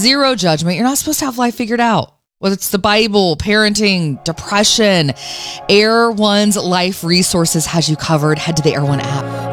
zero judgment. You're not supposed to have life figured out. Whether it's the Bible, parenting, depression, Air One's Life Resources has you covered. Head to the Air One app.